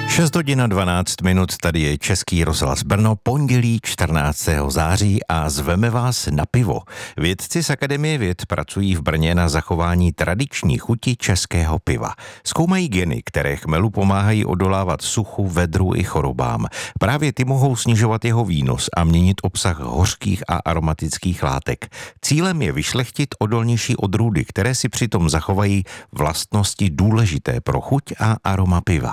6 hodin a 12 minut, tady je Český rozhlas Brno, pondělí 14. září a zveme vás na pivo. Vědci z Akademie věd pracují v Brně na zachování tradiční chuti českého piva. Zkoumají geny, které chmelu pomáhají odolávat suchu, vedru i chorobám. Právě ty mohou snižovat jeho výnos a měnit obsah hořkých a aromatických látek. Cílem je vyšlechtit odolnější odrůdy, které si přitom zachovají vlastnosti důležité pro chuť a aroma piva.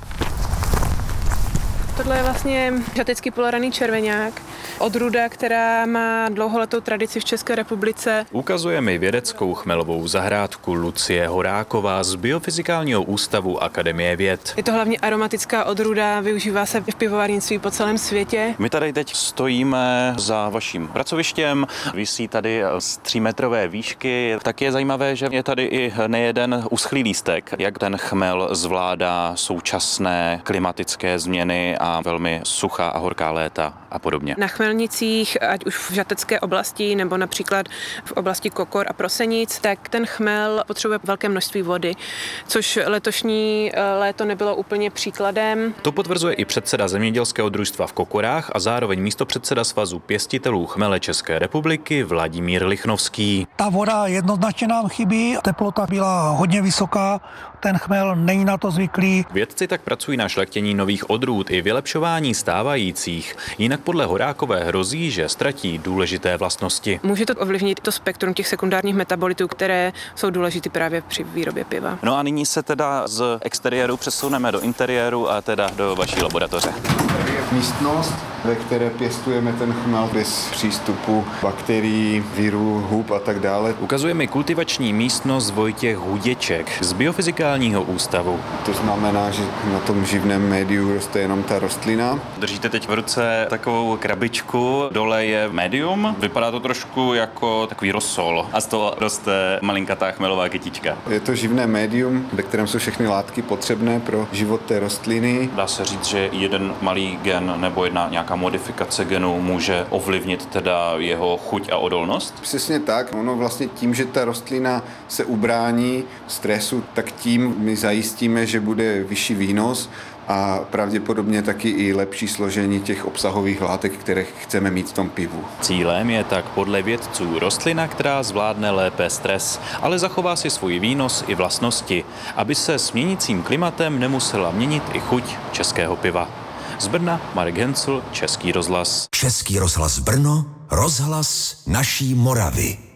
Tohle je vlastně žatecký poloraný červeňák, odrůda, která má dlouholetou tradici v České republice. Ukazuje mi vědeckou chmelovou zahrádku Lucie Horáková z Biofyzikálního ústavu Akademie věd. Je to hlavně aromatická odrůda, využívá se v pivovarnictví po celém světě. My tady teď stojíme za vaším pracovištěm, visí tady z 3metrové výšky. Tak je zajímavé, že je tady i nejeden uschlý lístek, jak ten chmel zvládá současné klimatické změny a velmi suchá a horká léta a podobně. Na chmelnicích, ať už v žatecké oblasti nebo například v oblasti Kokor a Prosenic, tak ten chmel potřebuje velké množství vody, což letošní léto nebylo úplně příkladem. To potvrzuje i předseda zemědělského družstva v Kokorách a zároveň místopředseda Svazu pěstitelů chmele České republiky Vladimír Lichnovský. Ta voda jednoznačně nám chybí, teplota byla hodně vysoká, ten chmel není na to zvyklý. Vědci tak pracují na šlechtění nových odrůd i vylepšování stávajících. Jinak podle Horákové hrozí, že ztratí důležité vlastnosti. Může to ovlivnit to spektrum těch sekundárních metabolitů, které jsou důležité právě při výrobě piva. No a nyní se teda z exteriéru přesuneme do interiéru a teda do vaší laboratoře. Místnost, ve které pěstujeme ten chmel bez přístupu bakterií, virů, hub a tak dále. Ukazuje mi kultivační místnost Vojtěch Huděček z Biofyzikálního ústavu. To znamená, že na tom živném médiu roste jenom ta rostlina. Držíte teď v ruce takovou krabičku, dole je médium, vypadá to trošku jako takový rozsol a z toho roste malinkatá chmelová kytička. Je to živné médium, ve kterém jsou všechny látky potřebné pro život té rostliny. Dá se říct, že jeden malý gen nebo nějaká modifikace genu může ovlivnit teda jeho chuť a odolnost? Přesně tak. Ono vlastně tím, že ta rostlina se ubrání stresu, tak tím my zajistíme, že bude vyšší výnos a pravděpodobně taky i lepší složení těch obsahových látek, které chceme mít v tom pivu. Cílem je tak podle vědců rostlina, která zvládne lépe stres, ale zachová si svůj výnos i vlastnosti, aby se s měnícím klimatem nemusela měnit i chuť českého piva. Z Brna Marek Hencl, Český rozhlas. Český rozhlas Brno, rozhlas naší Moravy.